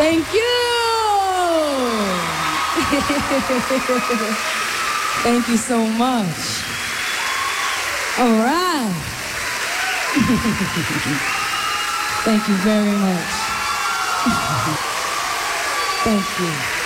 Thank you. Thank you so much. All right. Thank you very much. Thank you.